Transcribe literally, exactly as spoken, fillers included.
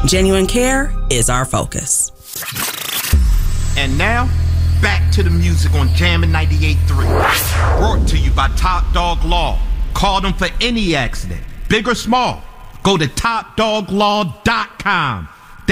Genuine care is our focus. And now, back to the music on Jammin' ninety-eight point three. Brought to you by Top Dog Law. Call them for any accident, big or small. Go to top dog law dot com.